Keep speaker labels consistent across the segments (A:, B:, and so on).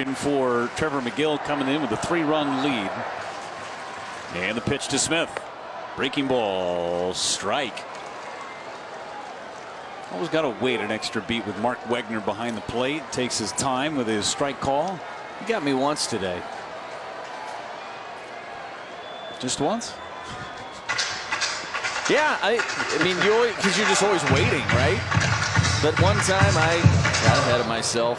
A: situation for Trevor Megill coming in with a 3-run lead. And the pitch to Smith. Breaking ball, strike. Always got to wait an extra beat with Mark Wegner behind the plate. Takes his time with his strike call.
B: He got me once today.
A: Just once?
B: Yeah, I mean, because you're just always waiting, right? But one time I got ahead of myself.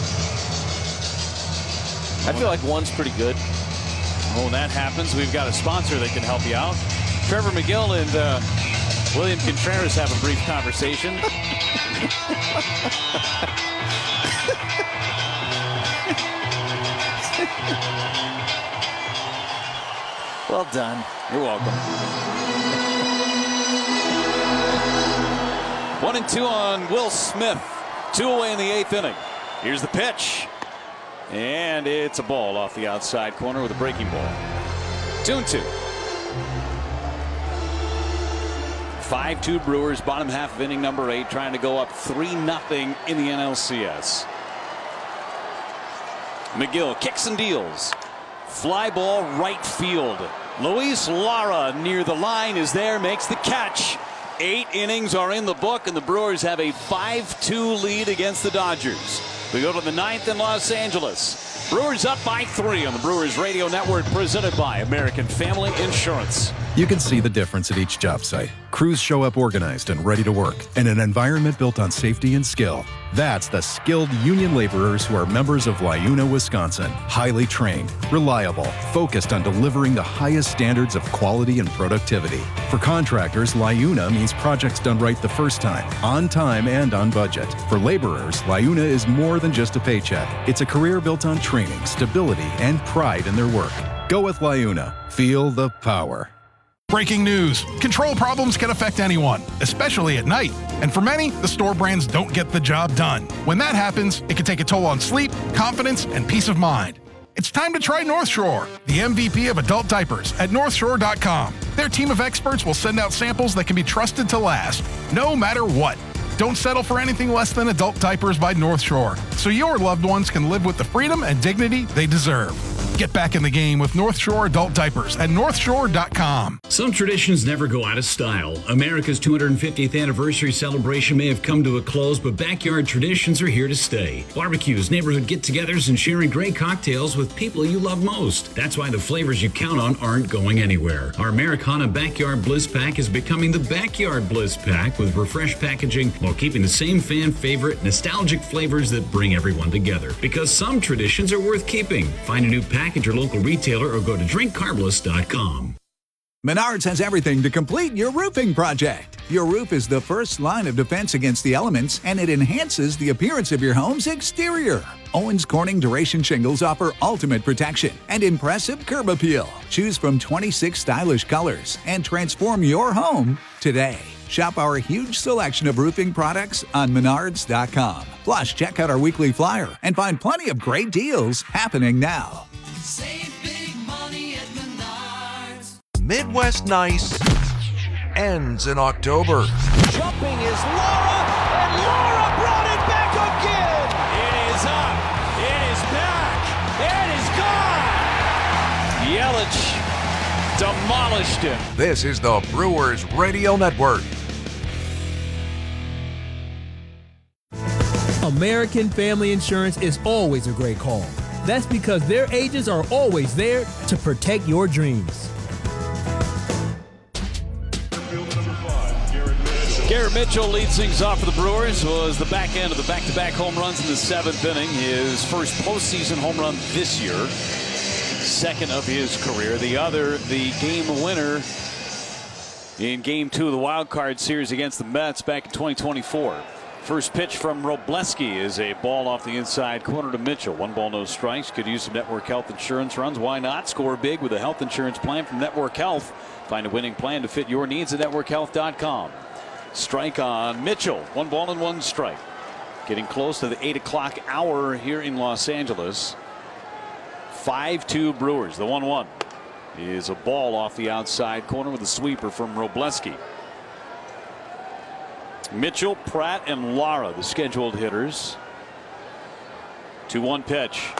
B: I feel like one's pretty good.
A: Well, when that happens, we've got a sponsor that can help you out. Trevor Megill and William Contreras have a brief conversation.
B: Well done.
A: You're welcome. 1-2 on Will Smith. 2 away in the 8th inning. Here's the pitch. And it's a ball off the outside corner with a breaking ball. 2-2. 5-2 Brewers, bottom half of inning number 8, trying to go up 3-0 in the NLCS. Megill kicks and deals. Fly ball right field. Luis Lara near the line is there, makes the catch. 8 innings are in the book, and the Brewers have a 5-2 lead against the Dodgers. We go to the 9th in Los Angeles. Brewers up by 3 on the Brewers Radio Network, presented by American Family Insurance.
C: You can see the difference at each job site. Crews show up organized and ready to work in an environment built on safety and skill. That's the skilled union laborers who are members of LiUNA, Wisconsin. Highly trained, reliable, focused on delivering the highest standards of quality and productivity. For contractors, LiUNA means projects done right the first time, on time and on budget. For laborers, LiUNA is more than just a paycheck. It's a career built on training, stability, and pride in their work. Go with LiUNA. Feel the power.
D: Breaking news. Control problems can affect anyone, especially at night. And for many, the store brands don't get the job done. When that happens, it can take a toll on sleep, confidence, and peace of mind. It's time to try North Shore, the MVP of adult diapers at NorthShore.com. Their team of experts will send out samples that can be trusted to last, no matter what. Don't settle for anything less than adult diapers by North Shore, so your loved ones can live with the freedom and dignity they deserve. Get back in the game with North Shore adult diapers at NorthShore.com.
E: Some traditions never go out of style. America's 250th anniversary celebration may have come to a close, but backyard traditions are here to stay. Barbecues, neighborhood get-togethers, and sharing great cocktails with people you love most. That's why the flavors you count on aren't going anywhere. Our Americana Backyard Bliss Pack is becoming the Backyard Bliss Pack with refreshed packaging while keeping the same fan favorite nostalgic flavors that bring everyone together. Because some traditions are worth keeping. Find a new pack at your local retailer or go to drinkcarbliss.com.
F: Menards has everything to complete your roofing project. Your roof is the first line of defense against the elements, and it enhances the appearance of your home's exterior. Owens Corning Duration Shingles offer ultimate protection and impressive curb appeal. Choose from 26 stylish colors and transform your home today. Shop our huge selection of roofing products on Menards.com. Plus, check out our weekly flyer and find plenty of great deals happening now.
G: Save big money at Menards.
H: Midwest Nice ends in October.
G: Jumping is Lara, and Lara brought it back again.
A: It is up. It is back. It is gone. Yelich demolished him.
H: This is the Brewers Radio Network.
I: American Family Insurance is always a great call. That's because their agents are always there to protect your dreams.
A: Garrett Mitchell leads things off for the Brewers. Was the back end of the back-to-back home runs in the 7th inning. His first postseason home run this year. Second of his career. The other, the game winner in Game 2 of the Wild Card Series against the Mets back in 2024. First pitch from Robleski is a ball off the inside corner to Mitchell. 1 ball, no strikes. Could use some Network Health Insurance runs. Why not? Score big with a health insurance plan from Network Health. Find a winning plan to fit your needs at NetworkHealth.com. Strike on Mitchell. 1 ball and 1 strike. Getting close to the 8 o'clock hour here in Los Angeles. 5-2 Brewers. The 1-1 is a ball off the outside corner with a sweeper from Robleski. Mitchell, Pratt, and Lara, the scheduled hitters. 2-1 pitch.